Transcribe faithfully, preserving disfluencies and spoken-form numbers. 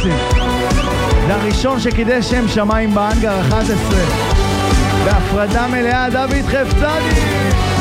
רוצים. זה הראשון שקידש שם שמיים באנגר אחת עשרה. בהפרדה מלאה, דוד חפצני.